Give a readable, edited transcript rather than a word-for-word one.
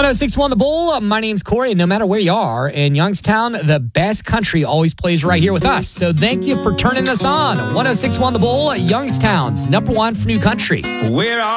1061 The Bull. My name's Corey. No matter where you are in Youngstown, the best country always plays right here with us. So thank you for turning us on. 1061 The Bull, Youngstown's number one for new country. Where